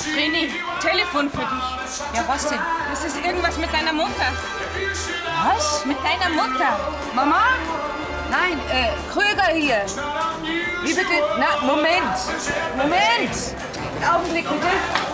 Vreni, Telefon für dich. Ja, was denn? Das ist irgendwas mit deiner Mutter. Was? Mit deiner Mutter. Mama? Nein, Kröger hier. Wie bitte? Na, Moment. Moment. Augenblick, bitte.